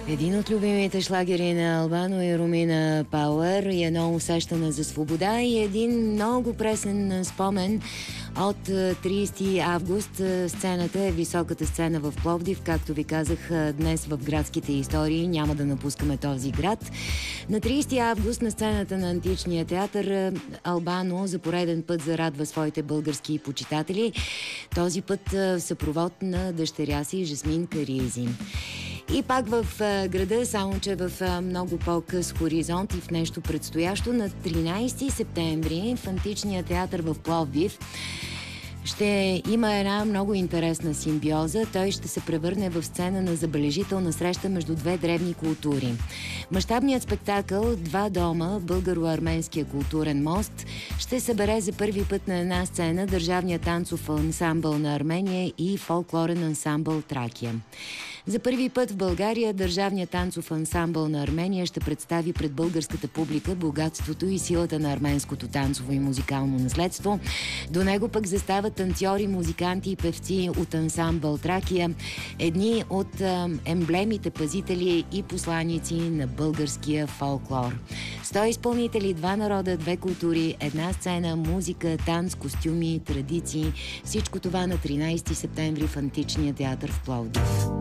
Един от любимите шлагери на Албано и Ромина Пауър и едно усещане за свобода и един много пресен спомен от 30 август. Сцената е високата сцена в Пловдив. Както ви казах, днес в градските истории няма да напускаме този град. На 30 август на сцената на Античния театър Албано за пореден път зарадва своите български почитатели. Този път в съпровод на дъщеря си Жасмин Кариези. И пак в града, само че в много по-къс хоризонт и в нещо предстоящо, на 13 септември в Античния театър в Пловдив ще има една много интересна симбиоза. Той ще се превърне в сцена на забележителна среща между две древни култури. Мащабният спектакъл «Два дома. Българо-арменския културен мост» ще събере за първи път на една сцена държавния танцов ансамбъл на Армения и фолклорен ансамбъл Тракия. За първи път в България държавният танцов ансамбъл на Армения ще представи пред българската публика богатството и силата на арменското танцово и музикално наследство. До него пък застават танцори, музиканти и певци от ансамбъл Тракия, едни от емблемите, пазители и посланици на българския фолклор. 100 изпълнители, два народа, две култури, една сцена, музика, танц, костюми, традиции. Всичко това на 13 септември в Античния театър в Пловдив.